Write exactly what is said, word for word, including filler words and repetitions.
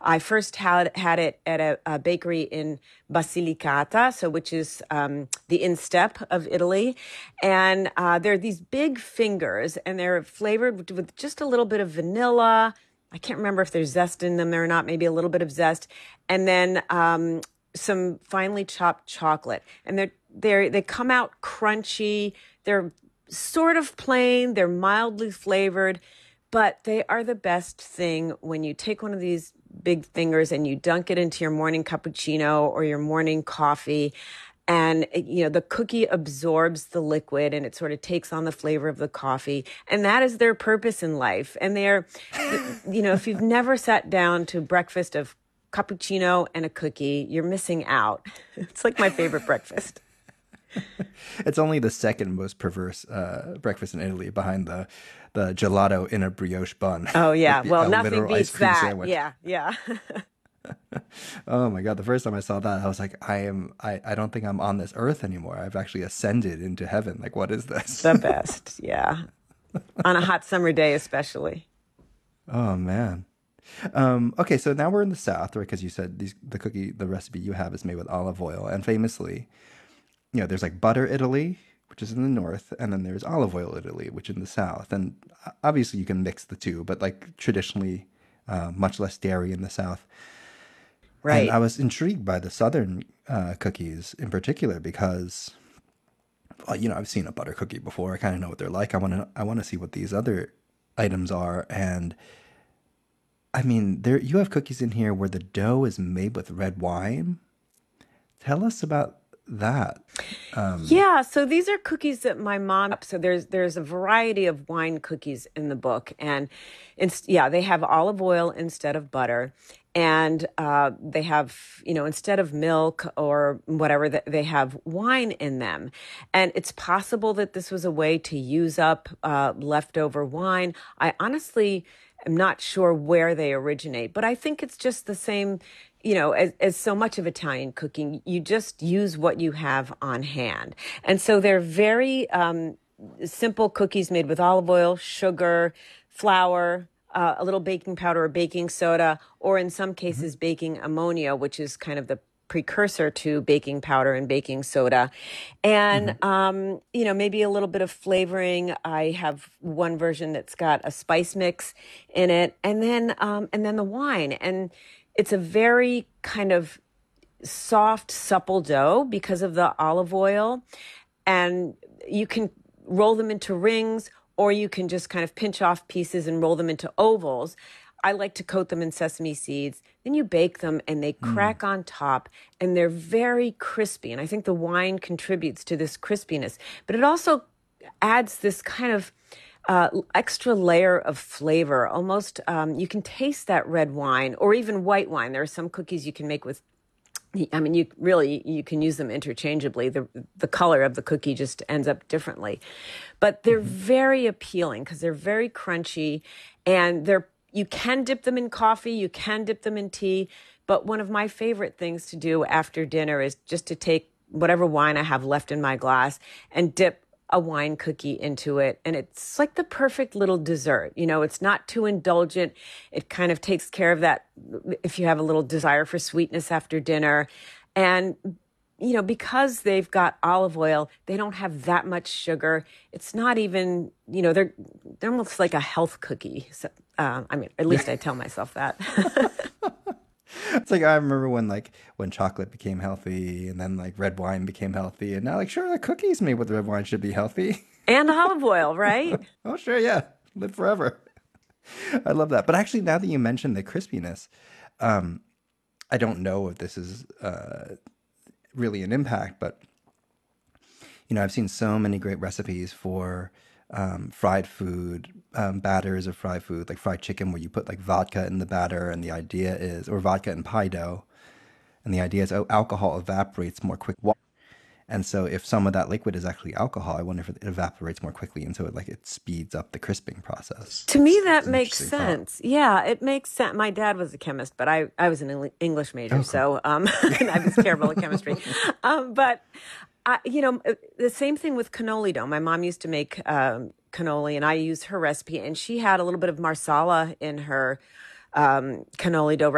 I first had had it at a, a bakery in Basilicata, so which is um, the instep of Italy, and uh, they're these big fingers, and they're flavored with, with just a little bit of vanilla. I can't remember if there's zest in them or not. Maybe a little bit of zest, and then um, some finely chopped chocolate, and they're they they come out crunchy. They're sort of plain. They're mildly flavored. But they are the best thing when you take one of these big fingers and you dunk it into your morning cappuccino or your morning coffee. And, you know, the cookie absorbs the liquid and it sort of takes on the flavor of the coffee. And that is their purpose in life. And they're, you know, if you've never sat down to breakfast of cappuccino and a cookie, you're missing out. It's like my favorite breakfast. It's only the second most perverse uh, breakfast in Italy, behind the the gelato in a brioche bun. Oh yeah, Like the, well a nothing literal beats ice cream that. sandwich. Yeah, yeah. Oh my God! The first time I saw that, I was like, I am. I, I don't think I'm on this earth anymore. I've actually ascended into heaven. Like, what is this? The best, yeah. On a hot summer day, especially. Oh man. Um, okay, so now we're in the South, right? Because you said these, the cookie, the recipe you have is made with olive oil, and famously, you know, there's like butter Italy, which is in the north, and then there's olive oil Italy, which is in the south. And obviously you can mix the two, but like traditionally, uh, much less dairy in the south. And Right. I was intrigued by the southern uh, cookies in particular because, well, you know, I've seen a butter cookie before. I kind of know what they're like. I want to, I want to see what these other items are. And I mean, there you have cookies in here where the dough is made with red wine. Tell us about that. Um, Yeah, so these are cookies that my mom. So there's there's a variety of wine cookies in the book, and it's yeah they have olive oil instead of butter, and uh, they have you know instead of milk or whatever th- they have wine in them, and it's possible that this was a way to use up uh, leftover wine. I honestly am not sure where they originate, but I think it's just the same you know, as, as so much of Italian cooking, you just use what you have on hand. And so they're very um, simple cookies made with olive oil, sugar, flour, uh, a little baking powder or baking soda, or in some mhm. cases, baking ammonia, which is kind of the precursor to baking powder and baking soda. And, Mhm. um, you know, maybe a little bit of flavoring. I have one version that's got a spice mix in it, and then, um, and then the wine. And it's a very kind of soft, supple dough because of the olive oil. And you can roll them into rings, or you can just kind of pinch off pieces and roll them into ovals. I like to coat them in sesame seeds. Then you bake them and they Mm. crack on top and they're very crispy. And I think the wine contributes to this crispiness, but it also adds this kind of uh, extra layer of flavor. Almost, um, you can taste that red wine or even white wine. There are some cookies you can make with. I mean, you really you can use them interchangeably. The the color of the cookie just ends up differently, but they're Mhm. very appealing because they're very crunchy, and they're you can dip them in coffee, you can dip them in tea. But one of my favorite things to do after dinner is just to take whatever wine I have left in my glass and dip a wine cookie into it. And it's like the perfect little dessert. You know, it's not too indulgent. It kind of takes care of that if you have a little desire for sweetness after dinner. And, you know, because they've got olive oil, they don't have that much sugar. It's not even, you know, they're they're almost like a health cookie. So, uh, I mean, at Yeah. least I tell myself that. It's like I remember when like when chocolate became healthy and then like red wine became healthy and now like sure like cookies made with red wine should be healthy. And olive oil, right? Oh sure, yeah. Live forever. I love that. But actually now that you mentioned the crispiness, um, I don't know if this is uh really an impact, but you know, I've seen so many great recipes for um, fried food, um, batters of fried food, like fried chicken, where you put like vodka in the batter, and the idea is, or vodka and pie dough, and the idea is, oh, alcohol evaporates more quickly. And so, if some of that liquid is actually alcohol, I wonder if it evaporates more quickly, and so it like it speeds up the crisping process. To me, It's that it's an makes interesting thought. sense. Yeah, it makes sense. My dad was a chemist, but I, I was an Eng- English major, Oh, cool. so um, and I was terrible at chemistry. Um, but I, you know, uh, the same thing with cannoli dough. My mom used to make um, cannoli, and I used her recipe, and she had a little bit of marsala in her um, cannoli dough